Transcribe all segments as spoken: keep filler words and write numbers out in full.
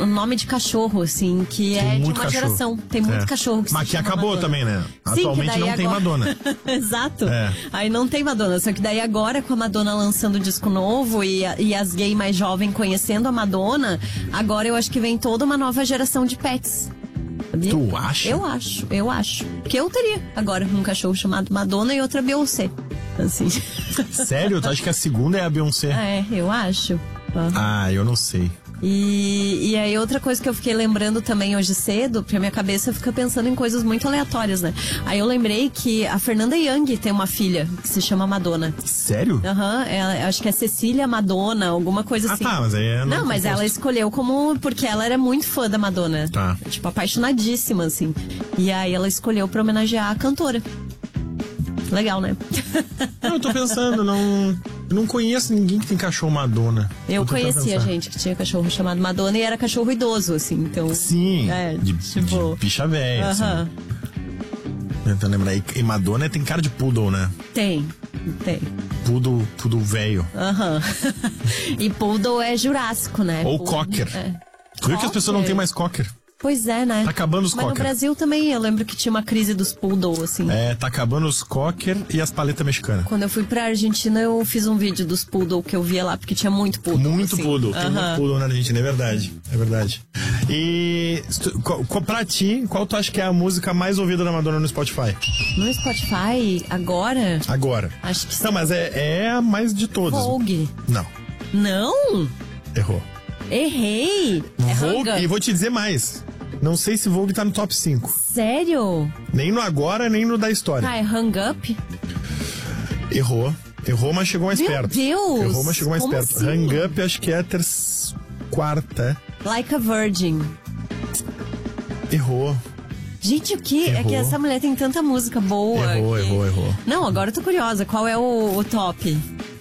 um nome de cachorro, assim, que tem é de uma cachorro. geração. Tem muito é. cachorro que Mas se que chama acabou Madonna. também, né? Sim, Atualmente não agora... tem Madonna. Exato. É. Aí não tem Madonna. Só que daí agora, com a Madonna lançando disco novo e, a, e as gays mais jovens conhecendo a Madonna, agora eu acho que vem toda uma nova geração de pets. Sabia? Tu acha? Eu acho, eu acho. Porque eu teria agora um cachorro chamado Madonna e outra Beyoncé. Assim. Sério? Tu acha que a segunda é a Beyoncé? É, eu acho. Ah, eu não sei. E, e aí outra coisa que eu fiquei lembrando também hoje cedo, porque a minha cabeça fica pensando em coisas muito aleatórias, né? Aí eu lembrei que a Fernanda Young tem uma filha que se chama Madonna. Sério? Aham, uhum, acho que é Cecília Madonna, alguma coisa assim. Ah, tá, mas aí é... Não, mas ela escolheu como... Porque ela era muito fã da Madonna. Tá. Tipo, apaixonadíssima, assim. E aí ela escolheu pra homenagear a cantora. Legal, né? Não, eu tô pensando, não... Eu não conheço ninguém que tem cachorro Madonna. Eu conhecia gente que tinha cachorro chamado Madonna e era cachorro idoso, assim, então... Sim, é, de, tipo... de bicha velha, uh-huh. assim. Tentando lembrar. E Madonna tem cara de poodle, né? Tem, tem. Poodle, poodle velho. Aham. Uh-huh. E poodle é jurássico, né? Ou poodle, cocker. É. Tu viu que as pessoas não tem mais cocker? Pois é, né? Tá acabando os Mas cocker. no Brasil também, eu lembro que tinha uma crise dos poodle, assim. É, tá acabando os cocker e as paletas mexicanas. Quando eu fui pra Argentina, eu fiz um vídeo dos poodle que eu via lá, porque tinha muito poodle. Muito assim. poodle, tem uh-huh. muito poodle na Argentina, é verdade, é verdade. E qual, pra ti, qual tu acha que é a música mais ouvida da Madonna no Spotify? No Spotify, agora? Agora. Acho que sim. Não, mas é, é a mais de todas. Vogue. Não. Não? Errou. Errei. É Vogue, Hang Up. e vou te dizer mais. Não sei se Vogue tá no top cinco. Sério? Nem no agora, nem no da história. Ah, é Hang Up? Errou. Errou, mas chegou mais Meu perto. Deus! Errou, mas chegou mais Como perto. assim? Hang Up, acho que é a terça, quarta. Like a Virgin. Errou. Gente, o que? Errou. É que essa mulher tem tanta música boa. Errou, que... errou, errou. Não, agora eu tô curiosa. Qual é o, o top?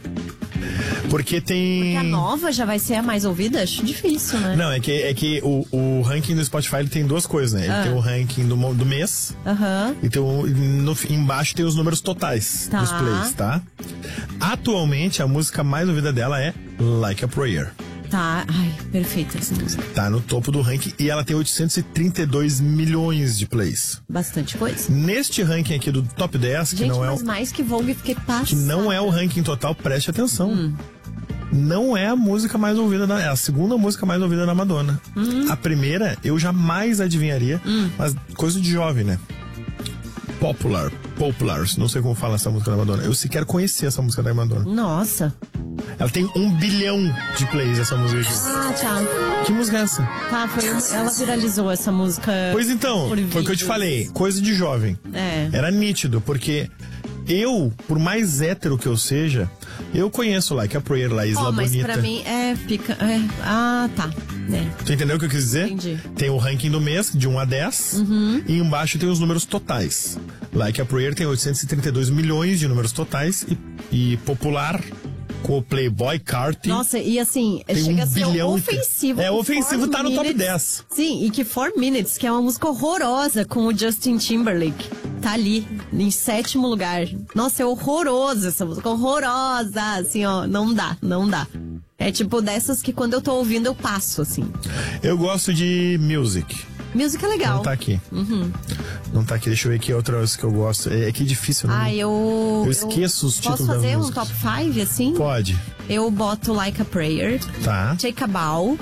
Porque tem... Porque a nova já vai ser a mais ouvida? Acho difícil, né? Não, é que, é que o, o ranking do Spotify ele tem duas coisas, né? Ele Ah. tem o ranking do, do mês. Aham. Uhum. Então, no, embaixo tem os números totais Tá. dos plays, tá? Atualmente, a música mais ouvida dela é Like a Prayer. Tá. Ai, perfeita essa música. Tá no topo do ranking e ela tem oitocentos e trinta e dois milhões de plays. Bastante coisa. Neste ranking aqui do top dez, que Gente, não é mas o, mais que Vogue, fiquei passada. que não é o ranking total, preste atenção. Hum. Não é a música mais ouvida da... É a segunda música mais ouvida da Madonna. Hum. A primeira, eu jamais adivinharia, hum. mas coisa de jovem, né? Popular. Populars. Não sei como fala essa música da Madonna. Eu sequer conheci essa música da Madonna. Nossa. Ela tem um bilhão de plays, essa música aqui. Ah, tá. Que música é essa? Tá, foi um... ela viralizou essa música. Pois então, por foi o que eu te vídeos. falei. Coisa de jovem. É. Era nítido, porque... Eu, por mais hétero que eu seja, eu conheço Like a Prayer, La Isla Oh, mas Bonita. pra mim é pica. É, ah, tá. É. Tu entendeu o que eu quis dizer? Entendi. Tem o ranking do mês, de um a dez, Uhum. e embaixo tem os números totais. Like a Prayer tem oitocentos e trinta e dois milhões de números totais, e, e popular, com o Playboy Carti. Nossa, e assim, Tem chega um a ser bilhão e- ofensivo. É, que ofensivo Four tá no top Minutes- dez. Sim, e que Four Minutes, que é uma música horrorosa com o Justin Timberlake, tá ali, em sétimo lugar. Nossa, é horrorosa essa música, horrorosa, assim, ó, não dá, não dá. É tipo dessas que quando eu tô ouvindo eu passo, assim. Eu gosto de Music. Música é legal. Não tá aqui. Uhum. Não tá aqui, deixa eu ver aqui outras que eu gosto. É, é que é difícil, né? Ah, eu... Eu esqueço os títulos Posso das fazer um músicas. top cinco, assim? Pode. Eu boto Like a Prayer, Tá. Take a Bow.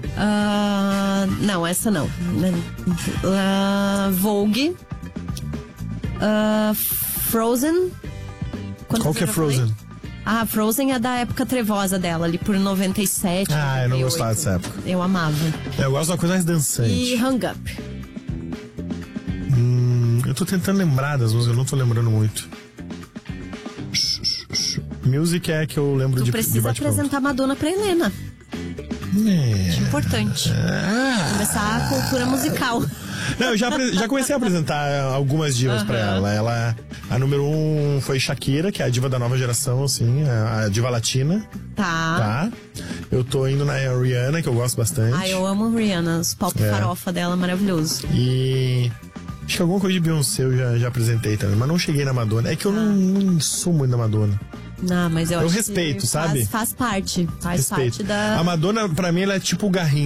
Ah, não, essa não. Ah, Vogue. Ah, Frozen. Quantas Qual que é eu já falei? Frozen? Ah, Frozen é da época trevosa dela, ali por noventa e sete. Ah, eu não noventa e oito. gostava dessa época. Eu amava. Eu gosto de uma coisa mais dançante. E Hang Up. Hum, eu tô tentando lembrar das músicas, eu não tô lembrando muito. Music é que eu lembro Tu de, de precisa bate-pronto. apresentar Madonna pra Helena. É. Importante. Ah. Começar a cultura musical. Não, eu já, apre- já comecei a apresentar algumas divas Aham. pra ela. Ela. A número um foi Shakira, que é a diva da nova geração, assim, a, a diva latina. Tá. Tá? Eu tô indo na Rihanna, que eu gosto bastante. Ah, eu amo Rihanna. Os pop É. farofa dela, maravilhoso. E. Acho que alguma coisa de Beyoncé eu já, já apresentei também, mas não cheguei na Madonna. É que eu não, não sou muito da Madonna. Não, mas eu, Eu acho respeito, que sabe? Faz, faz parte. Faz Respeito. parte da... A Madonna, pra mim, ela é tipo o Garrincha.